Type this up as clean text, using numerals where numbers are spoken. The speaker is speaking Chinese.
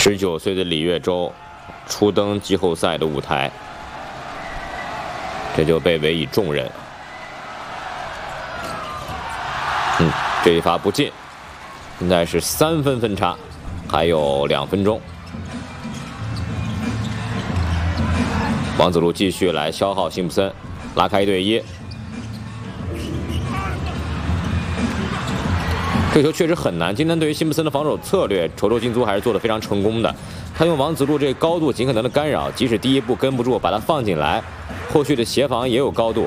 19岁的李月洲初登季后赛的舞台，这就被委以重任。这一发不进，现在是3分分差，还有2分钟。王子路继续来消耗辛普森，拉开1对1。这球确实很难。今天对于辛普森的防守策略，稠州金租还是做得非常成功的。他用王子路这个高度尽可能的干扰，即使第一步跟不住，把他放进来，后续的协防也有高度。